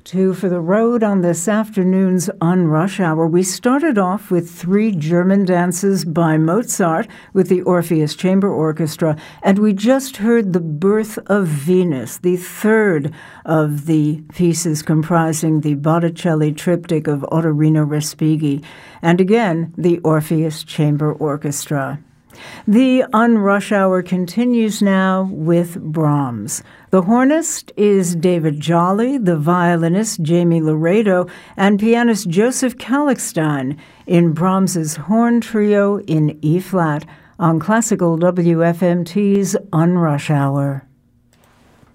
two for the road on this afternoon's On Rush Hour. We started off with 3 German dances by Mozart with the Orpheus Chamber Orchestra, and we just heard The Birth of Venus, the third of the pieces comprising the Botticelli triptych of Ottorino Respighi, and again, the Orpheus Chamber Orchestra. The On Rush Hour continues now with Brahms. The hornist is David Jolly, the violinist Jamie Laredo, and pianist Joseph Kallichstein in Brahms's Horn Trio in E-flat on Classical WFMT's On Rush Hour.